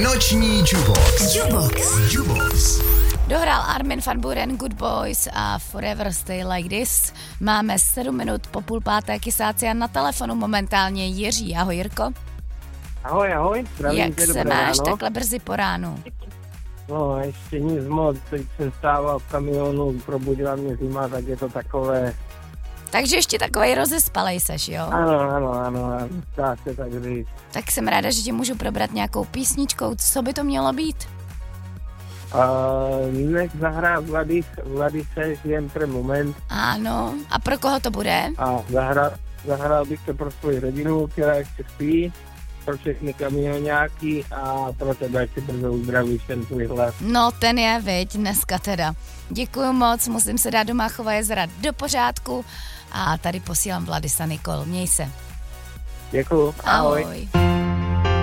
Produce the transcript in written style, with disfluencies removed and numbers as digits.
Noční Jubox. Dohrál Armin van Buuren, Good Boys a Forever Stay Like This. Máme 7 minut po 4:30 kysáci a na telefonu momentálně Jiří. Ahoj, Jirko. Ahoj. Jak se máš takhle brzy po ránu? No, ještě nic moc. Teď jsem stával v kamionu, probudila mě zima, tak je to takové... Takže ještě takovej rozespalej seš, jo? Ano, dá se tak říct. Tak jsem ráda, že tě můžu probrat nějakou písničkou. Co by to mělo být? Nech zahrát Vladice jen pro moment. Ano, a pro koho to bude? A zahrál bych to pro svoji rodinu, která ještě spí, pro všechny kamionáky a pro tebe, ať si brzo uzdravíš ten tvůj hlas. No, ten je, viď, dneska teda. Děkuju moc, musím se dát do Máchova jezera do pořádku a tady posílám Vladisa Nikol. Měj se. Děkuju, ahoj. Ahoj.